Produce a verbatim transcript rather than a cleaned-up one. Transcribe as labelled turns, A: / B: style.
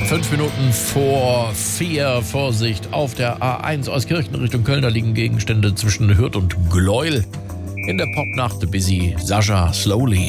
A: Fünf Minuten vor vier, Vorsicht, auf der A eins aus Kirchen Richtung Köln, da liegen Gegenstände zwischen Hürth und Gleuel. In der Popnacht Busy, Sascha, Slowly.